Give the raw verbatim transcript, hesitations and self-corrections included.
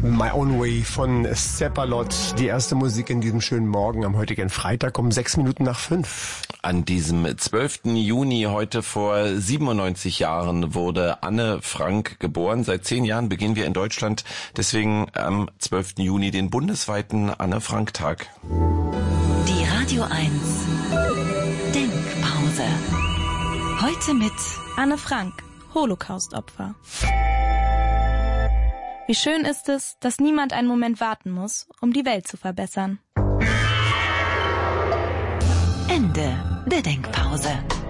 My Own Way von Seppalot. Die erste Musik in diesem schönen Morgen am heutigen Freitag um sechs Minuten nach fünf. An diesem zwölften Juni, heute vor siebenundneunzig Jahren, wurde Anne Frank geboren. Seit zehn Jahren beginnen wir in Deutschland deswegen am zwölften Juni den bundesweiten Anne-Frank-Tag. Die Radio eins Denkpause. Heute mit Anne Frank, Holocaust-Opfer. Wie schön ist es, dass niemand einen Moment warten muss, um die Welt zu verbessern. Ende der Denkpause.